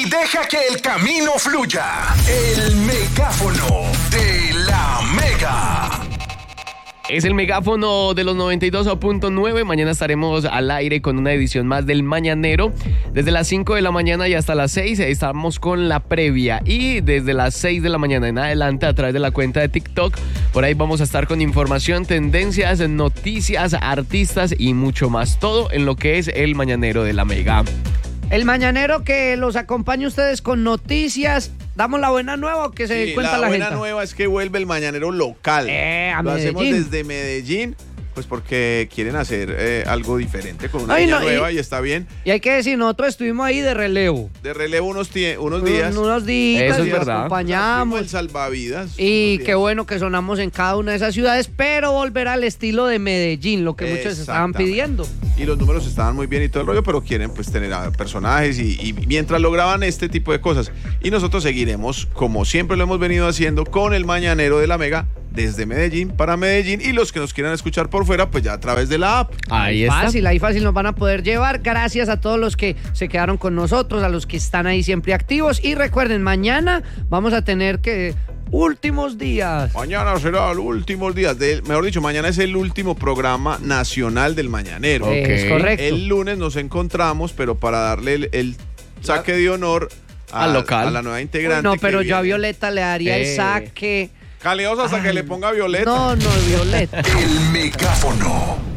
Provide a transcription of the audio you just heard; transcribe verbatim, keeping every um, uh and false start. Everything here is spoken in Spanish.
deja que el camino fluya. El megáfono de la Mega. Es el megáfono de los noventa y dos punto nueve. Mañana estaremos al aire con una edición más del Mañanero. Desde las cinco de la mañana y hasta las seis estamos con la previa. Y desde las seis de la mañana en adelante a través de la cuenta de TikTok. Por ahí vamos a estar con información, tendencias, noticias, artistas y mucho más. Todo en lo que es el Mañanero de la Mega. El Mañanero que los acompaña a ustedes con noticias. ¿Damos la buena nueva o que se sí, cuenta la, la gente? La buena nueva es que vuelve el Mañanero local. Eh, a Lo Medellín. hacemos desde Medellín, pues porque quieren hacer eh, algo diferente con una Ay, línea no, nueva y, y está bien. Y hay que decir, nosotros estuvimos ahí de relevo. De relevo unos, tie- unos días. Unos, unos días. Eso es y los verdad. acompañamos. El salvavidas. Y qué bueno que sonamos en cada una de esas ciudades, pero volver al estilo de Medellín, lo que muchos estaban pidiendo. Y los números estaban muy bien y todo el rollo, pero quieren pues tener a personajes y, y mientras lograban este tipo de cosas. Y nosotros seguiremos, como siempre lo hemos venido haciendo, con el Mañanero de la Mega, desde Medellín para Medellín, y los que nos quieran escuchar por fuera, pues ya a través de la app. Ahí está. Fácil, ahí fácil nos van a poder llevar. Gracias a todos los que se quedaron con nosotros, a los que están ahí siempre activos. Y recuerden, mañana vamos a tener que... últimos días. Mañana será el último día, de, mejor dicho, mañana es el último programa nacional del Mañanero. Okay. Es correcto. El lunes nos encontramos, pero para darle el, el saque de honor a, al local, a la nueva integrante. No, pero que yo a viene. Violeta le daría Eh. el saque. Caleos hasta Ay. que le ponga Violeta. No, no, Violeta. El megáfono.